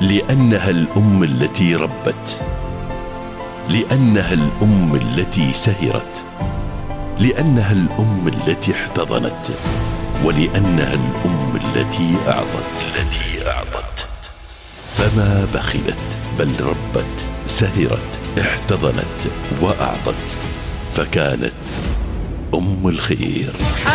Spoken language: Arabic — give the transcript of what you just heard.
لأنها الأم التي ربت، لأنها الأم التي سهرت، لأنها الأم التي احتضنت، ولأنها الأم التي أعطت. فما بخلت بل ربت، سهرت، احتضنت وأعطت، فكانت أم الخير.